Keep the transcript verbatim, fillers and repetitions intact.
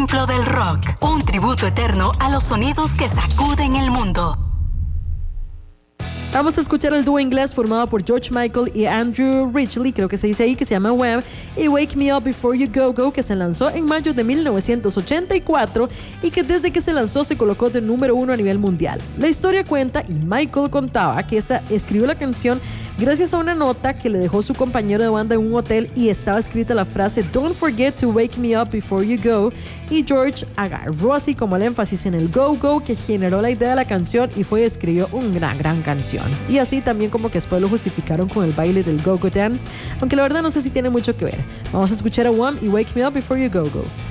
templo del rock, un tributo eterno a los sonidos que sacuden el mundo. Vamos a escuchar el dúo inglés formado por George Michael y Andrew Ridgeley, creo que se dice ahí, que se llama Wham, y Wake Me Up Before You Go Go, que se lanzó en mayo de mil novecientos ochenta y cuatro y que desde que se lanzó se colocó de número uno a nivel mundial. La historia cuenta, y Michael contaba, que esta escribió la canción gracias a una nota que le dejó su compañero de banda en un hotel y estaba escrita la frase "Don't forget to wake me up before you go", y George agarró así como el énfasis en el go go, que generó la idea de la canción y fue y escribió una gran gran canción. Y así también como que después lo justificaron con el baile del go-go dance, aunque la verdad no sé si tiene mucho que ver. Vamos a escuchar a Wham y Wake Me Up Before You Go Go.